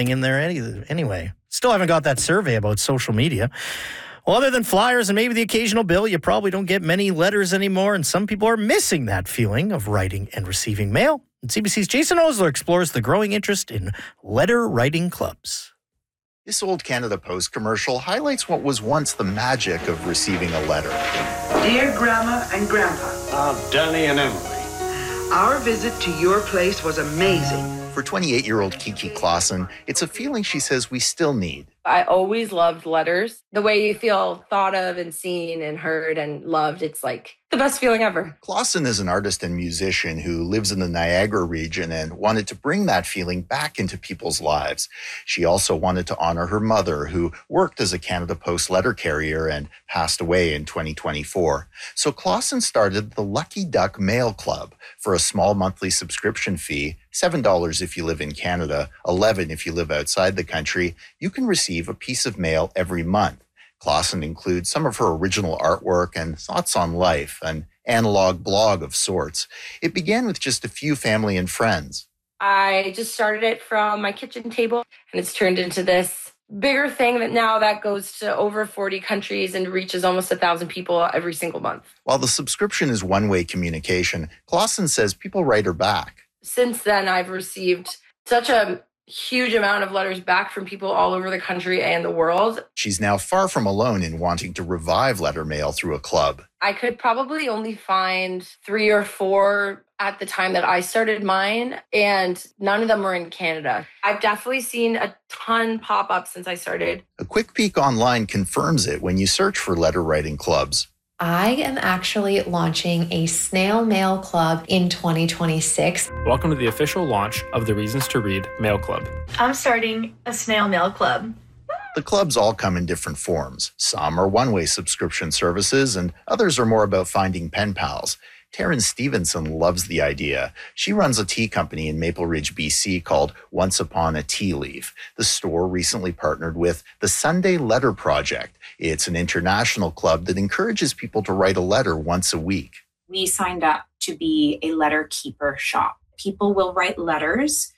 nothing in there anyway. Still haven't got that survey about social media. Well, other than flyers and maybe the occasional bill, you probably don't get many letters anymore, and some people are missing that feeling of writing and receiving mail. And CBC's Jason Osler explores the growing interest in letter writing clubs. This old Canada Post commercial highlights what was once the magic of receiving a letter. Dear Grandma and Grandpa, Danny and Emily. Our visit to your place was amazing. For 28-year-old Kiki Clausen, it's a feeling she says we still need. I always loved letters. The way you feel thought of and seen and heard and loved, it's like the best feeling ever. Clausen is an artist and musician who lives in the Niagara region and wanted to bring that feeling back into people's lives. She also wanted to honor her mother, who worked as a Canada Post letter carrier and passed away in 2024. So Clausen started the Lucky Duck Mail Club for a small monthly subscription fee, $7 if you live in Canada, $11 if you live outside the country. You can receive a piece of mail every month. Clausen includes some of her original artwork and thoughts on life, an analog blog of sorts. It began with just a few family and friends. I just started it from my kitchen table, and it's turned into this bigger thing that goes to over 40 countries and reaches almost 1,000 people every single month. While the subscription is one-way communication, Clausen says people write her back. Since then, I've received such a huge amount of letters back from people all over the country and the world. She's now far from alone in wanting to revive letter mail through a club. I could probably only find 3 or 4 at the time that I started mine, and none of them were in Canada. I've definitely seen a ton pop up since I started. A quick peek online confirms it when you search for letter writing clubs. I am actually launching a snail mail club in 2026. Welcome to the official launch of the Reasons to Read Mail Club. I'm starting a snail mail club. The clubs all come in different forms. Some are one-way subscription services, and others are more about finding pen pals. Taryn Stevenson loves the idea. She runs a tea company in Maple Ridge, BC called Once Upon a Tea Leaf. The store recently partnered with the Sunday Letter Project. It's an international club that encourages people to write a letter once a week. We signed up to be a letter keeper shop. People will write letters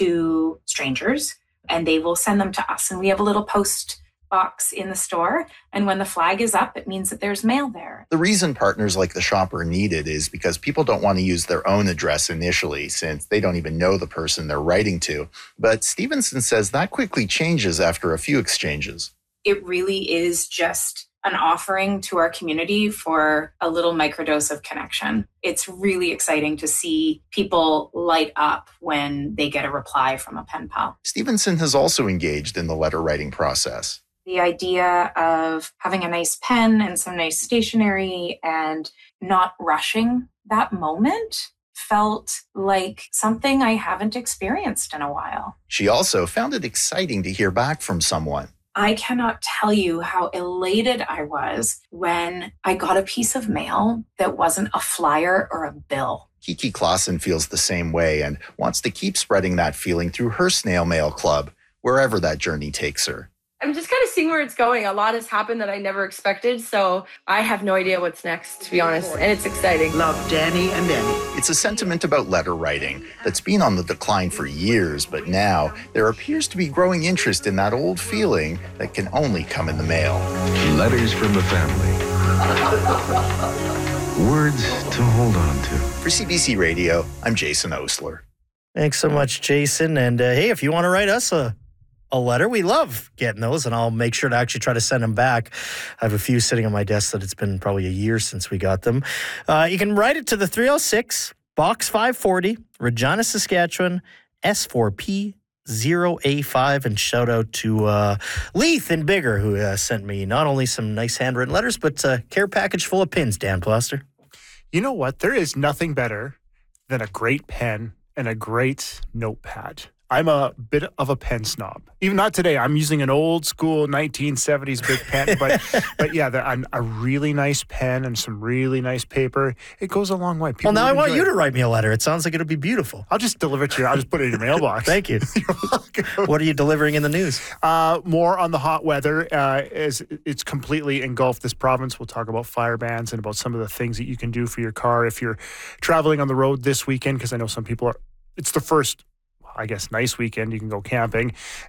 to strangers and they will send them to us. And we have a little post box in the store. And when the flag is up, it means that there's mail there. The reason partners like the shop are needed is because people don't want to use their own address initially, since they don't even know the person they're writing to. But Stevenson says that quickly changes after a few exchanges. It really is just an offering to our community for a little microdose of connection. It's really exciting to see people light up when they get a reply from a pen pal. Stevenson has also engaged in the letter writing process. The idea of having a nice pen and some nice stationery and not rushing that moment felt like something I haven't experienced in a while. She also found it exciting to hear back from someone. I cannot tell you how elated I was when I got a piece of mail that wasn't a flyer or a bill. Kiki Clausen feels the same way and wants to keep spreading that feeling through her snail mail club, wherever that journey takes her. I'm just kind of seeing where it's going. A lot has happened that I never expected, so I have no idea what's next, to be honest, and it's exciting. Love, Danny and Danny. It's a sentiment about letter writing that's been on the decline for years, but now there appears to be growing interest in that old feeling that can only come in the mail. Letters from the family. Words to hold on to. For CBC Radio, I'm Jason Osler. Thanks so much, Jason. And hey, if you want to write us a letter, we love getting those, and I'll make sure to actually try to send them back. I have a few sitting on my desk that it's been probably a year since we got them. You can write it to the 306, Box 540, Regina, Saskatchewan, S4P 0A5, and shout out to Leith and Bigger, who sent me not only some nice handwritten letters, but a care package full of pins, Dan Plaster. You know what? There is nothing better than a great pen and a great notepad. I'm a bit of a pen snob. Even not today. I'm using an old school 1970s big pen, but yeah, a really nice pen and some really nice paper. It goes a long way. Well, now I want you to write me a letter. It sounds like it'll be beautiful. I'll just deliver it to you. I'll just put it in your mailbox. Thank you. You're welcome. What are you delivering in the news? More on the hot weather. As it's completely engulfed this province. We'll talk about fire bans and about some of the things that you can do for your car if you're traveling on the road this weekend, because I know some people are. It's the first, I guess, nice weekend. You can go camping.